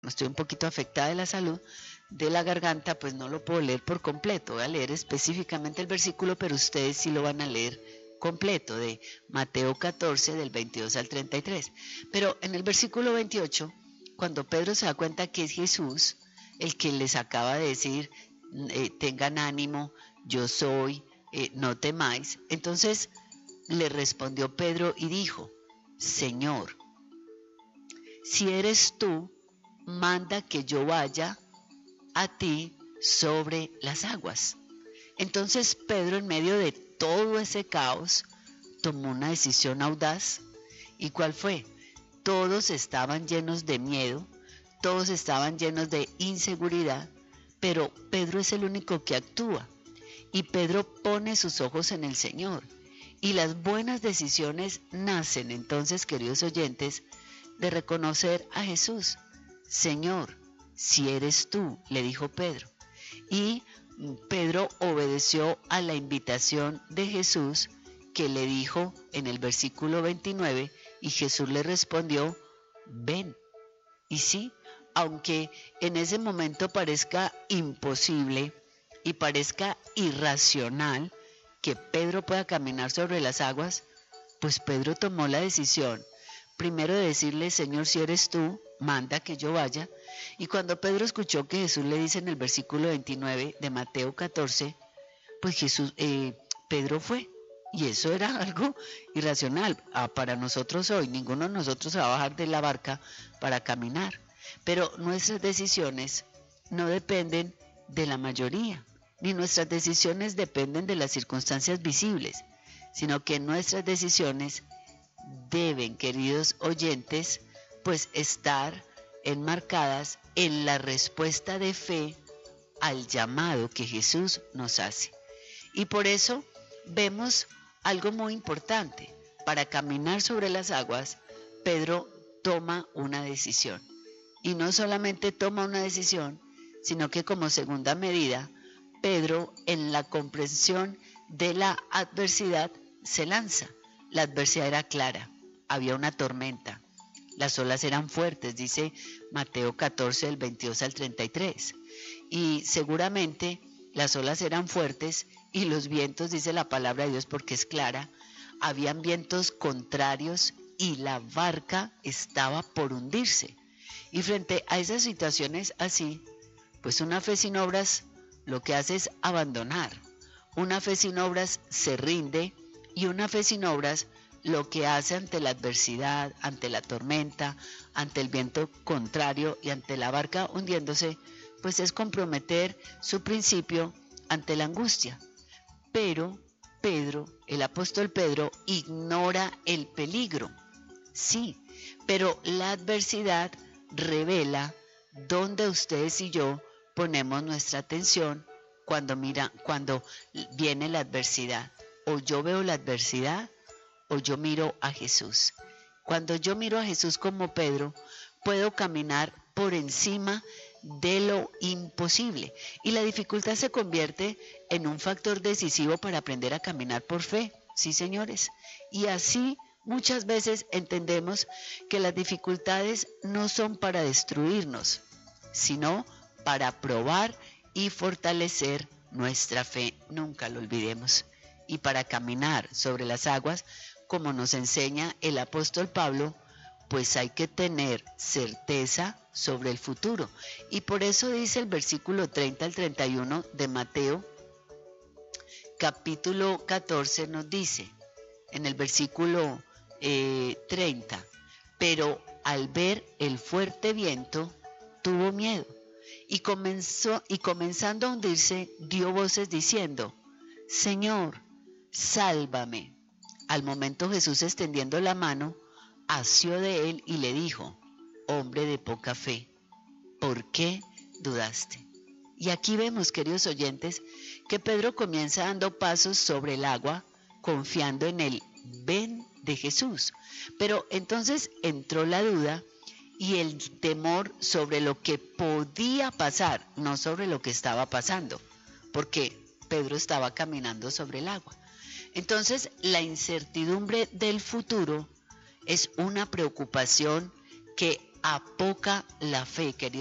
estoy un poquito afectada de la salud, de la garganta, pues no lo puedo leer por completo. Voy a leer específicamente el versículo, pero ustedes sí lo van a leer completo, de Mateo 14, del 22 al 33. Pero en el versículo 28, cuando Pedro se da cuenta que es Jesús el que les acaba de decir, tengan ánimo, yo soy, no temáis, entonces le respondió Pedro y dijo, Señor, si eres tú, manda que yo vaya a ti sobre las aguas. Entonces Pedro, en medio de todo ese caos, tomó una decisión audaz. ¿Y cuál fue? Todos estaban llenos de miedo, todos estaban llenos de inseguridad, pero Pedro es el único que actúa. Y Pedro pone sus ojos en el Señor. Y las buenas decisiones nacen entonces, queridos oyentes, de reconocer a Jesús. Señor, si eres tú, le dijo Pedro. Y Pedro obedeció a la invitación de Jesús que le dijo en el versículo 29, y Jesús le respondió, ven. Y sí, aunque en ese momento parezca imposible y parezca irracional que Pedro pueda caminar sobre las aguas, pues Pedro tomó la decisión primero de decirle, Señor, si eres tú, manda que yo vaya. Y cuando Pedro escuchó que Jesús le dice en el versículo 29 de Mateo 14, pues Pedro fue. Y eso era algo irracional. Para nosotros hoy, ninguno de nosotros se va a bajar de la barca para caminar. Pero nuestras decisiones no dependen de la mayoría, ni nuestras decisiones dependen de las circunstancias visibles, sino que nuestras decisiones deben, queridos oyentes, pues estar enmarcadas en la respuesta de fe al llamado que Jesús nos hace. Y por eso vemos algo muy importante. Para caminar sobre las aguas, Pedro toma una decisión. Y no solamente toma una decisión, sino que como segunda medida, Pedro, en la comprensión de la adversidad, se lanza. La adversidad era clara, había una tormenta, las olas eran fuertes, dice Mateo 14, del 22 al 33. Y seguramente las olas eran fuertes y los vientos, dice la palabra de Dios porque es clara, habían vientos contrarios y la barca estaba por hundirse. Y frente a esas situaciones así, pues una fe sin obras lo que hace es abandonar. Una fe sin obras se rinde y una fe sin obras lo que hace ante la adversidad, ante la tormenta, ante el viento contrario y ante la barca hundiéndose, pues es comprometer su principio ante la angustia. Pero Pedro, el apóstol Pedro, ignora el peligro. Sí, pero la adversidad revela dónde ustedes y yo ponemos nuestra atención cuando viene la adversidad. O yo veo la adversidad o yo miro a Jesús. Cuando yo miro a Jesús como Pedro, puedo caminar por encima de lo imposible y la dificultad se convierte en un factor decisivo para aprender a caminar por fe. Sí, señores. Y así muchas veces entendemos que las dificultades no son para destruirnos, sino para probar y fortalecer nuestra fe. Nunca lo olvidemos. Y para caminar sobre las aguas, como nos enseña el apóstol Pablo, pues hay que tener certeza sobre el futuro. Y por eso dice el versículo 30 al 31 de Mateo, capítulo 14, nos dice, en el versículo 30, pero al ver el fuerte viento, tuvo miedo, y comenzando a hundirse, dio voces diciendo, Señor, sálvame. Al momento Jesús, extendiendo la mano, asió de él y le dijo, hombre de poca fe, ¿por qué dudaste? Y aquí vemos, queridos oyentes, que Pedro comienza dando pasos sobre el agua, confiando en el ven de Jesús. Pero entonces entró la duda y el temor sobre lo que podía pasar, no sobre lo que estaba pasando, porque Pedro estaba caminando sobre el agua. Entonces, la incertidumbre del futuro es una preocupación que apoca la fe, queridos